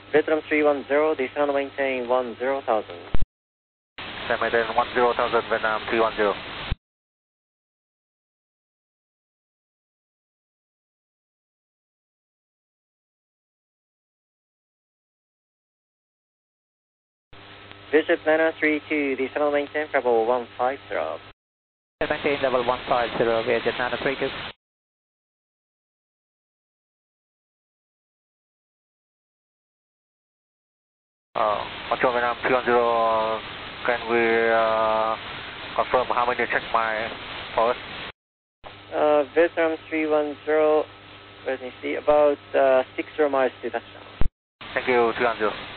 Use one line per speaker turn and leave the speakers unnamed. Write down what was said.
Vietnam 310, descend maintain 10,000.
Descend maintain 10,000, Vietnam 310.
Visit Atlanta 32, descend maintain level 150.
Maintain level 150, Visit Atlanta 32.
Control Vietnam 310, can we confirm how many check my for us?
Vietnam 310, let me see, about 60 miles to touchdown.
Thank you, 310.